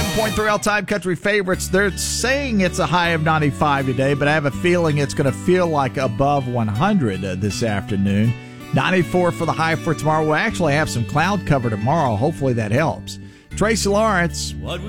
107.3 all-time country favorites. They're saying it's a high of 95 today, but I have a feeling it's going to feel like above 100 this afternoon. 94 for the high for tomorrow. We'll actually have some cloud cover tomorrow. Hopefully that helps. Tracy Lawrence.